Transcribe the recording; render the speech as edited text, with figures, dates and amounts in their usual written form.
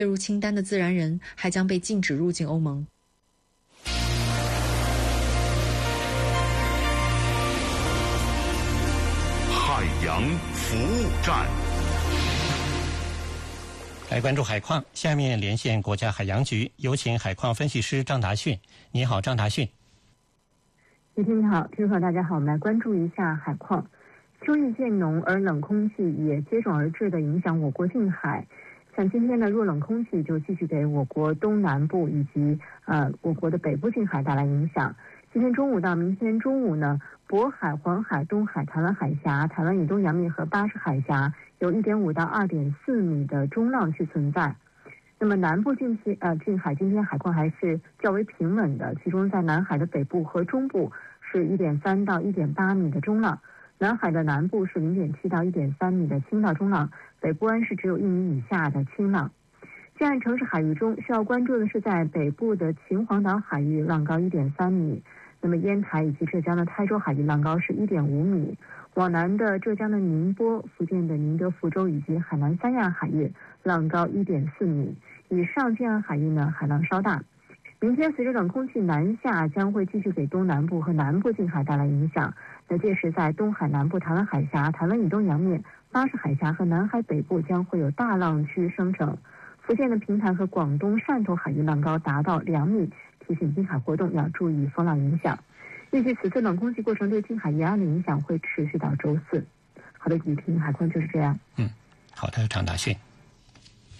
列入清单的自然人还将被禁止入境欧盟。 海洋服务站， 来关注海况。下面连线国家海洋局，有请海况分析师张达训。你好，张达训。 雨婷你好，听众朋友大家好，我们来关注一下海况。秋意渐浓，而冷空气也接踵而至的影响我国近海。像今天的弱冷空气就继续给我国东南部以及我国的北部近海带来影响。今天中午到明天中午呢，渤海、黄海、东海、台湾海峡、台湾以东洋面和巴士海峡有1.5到2.4米的中浪区存在。那么南部近海今天海况还是较为平稳的，其中在南海的北部和中部是1.3到1.8米的中浪，南海的南部是0.7到1.3米的轻到中浪，北部湾是只有1米以下的轻浪。近岸城市海域中需要关注的是在北部的秦皇岛海域浪高1.3米，那么烟台以及浙江的台州海域浪高是1.5米，往南的浙江的宁波、福建的宁德福州以及海南三亚海域浪高1.4米，以上近岸海域呢海浪稍大。明天随着冷空气南下，将会继续给东南部和南部近海带来影响。那届时在东海南部、台湾海峡、台湾以东洋面、巴士海峡和南海北部将会有大浪区生成。福建的平潭和广东汕头海域浪高达到2米，提醒近海活动要注意风浪影响。预计此次冷空气过程对近海沿岸的影响会持续到周4。好的，雨婷，海况就是这样。 好的，张达训。